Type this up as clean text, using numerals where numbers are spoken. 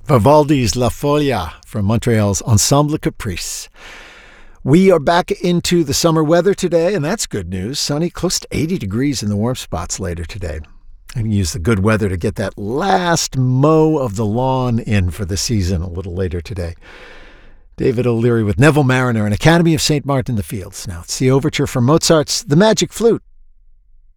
Vivaldi's La Folia from Montreal's Ensemble Caprice. We are back into the summer weather today, and that's good news. Sunny, close to 80 degrees in the warm spots later today. I can use the good weather to get that last mow of the lawn in for the season a little later today. David O'Leary with Neville Marriner and Academy of St. Martin in the Fields. Now it's the overture from Mozart's The Magic Flute